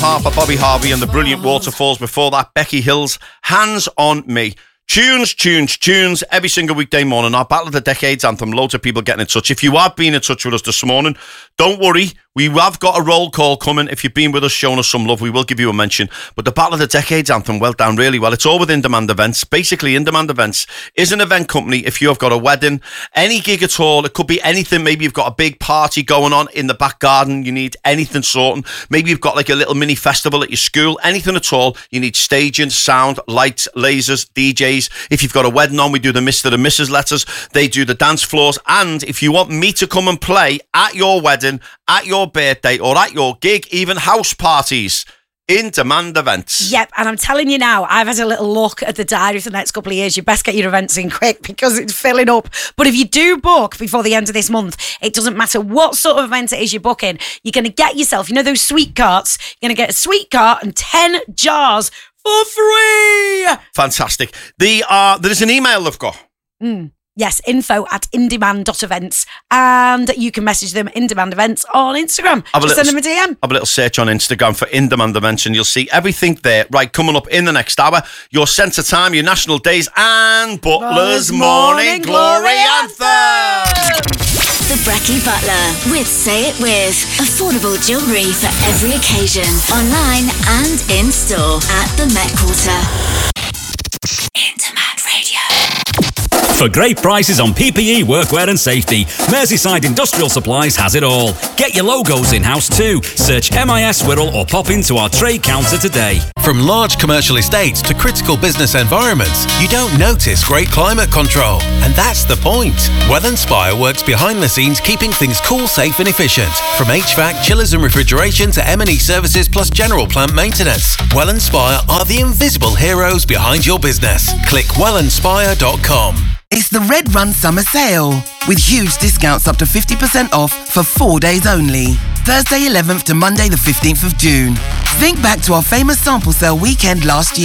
Harper, Bobby Harvey and the Brilliant Waterfalls. Before that, Becky Hill's Hands on Me. Tunes every single weekday morning. Our Battle of the Decades anthem. Loads of people getting in touch. If you have been in touch with us this morning, don't worry. We have got a roll call coming. If you've been with us, showing us some love, we will give you a mention. But the Battle of the Decades anthem went down really well. It's all with In Demand Events. Basically, In Demand Events is an event company. If you have got a wedding, any gig at all, it could be anything. Maybe you've got a big party going on in the back garden. You need anything sorting. Maybe you've got like a little mini festival at your school. Anything at all. You need staging, sound, lights, lasers, DJs. If you've got a wedding on, we do the Mr. and Mrs. letters. They do the dance floors. And if you want me to come and play at your wedding, at your birthday, or at your gig, even house parties, In Demand Events. Yep, and I'm telling you now, I've had a little look at the diary for the next couple of years. You best get your events in quick because it's filling up. But if you do book before the end of this month, it doesn't matter what sort of event it is you're booking, you're going to get yourself, those sweet carts, you're going to get a sweet cart and 10 jars for free. Fantastic. There's an email they've got. Yes, info@indemand.events, and you can message them In Demand Events on Instagram. Just send them a DM. Have a little search on Instagram for In Demand Events and you'll see everything there. Right, coming up in the next hour, your Centre Time, your National Days, and Butler's Morning Glory Anthem. The Brekkie Butler with Say It With. Affordable jewellery for every occasion. Online and in store at the Met Quarter. In Demand Radio. For great prices on PPE, workwear and safety, Merseyside Industrial Supplies has it all. Get your logos in-house too. Search MIS Wirral or pop into our trade counter today. From large commercial estates to critical business environments, you don't notice great climate control. And that's the point. Wellinspire works behind the scenes keeping things cool, safe and efficient. From HVAC, chillers and refrigeration to M&E services plus general plant maintenance. Wellinspire are the invisible heroes behind your business. Click wellinspire.com. It's the Red Run Summer Sale, with huge discounts up to 50% off for 4 days only. Thursday 11th to Monday the 15th of June. Think back to our famous sample sale weekend last year.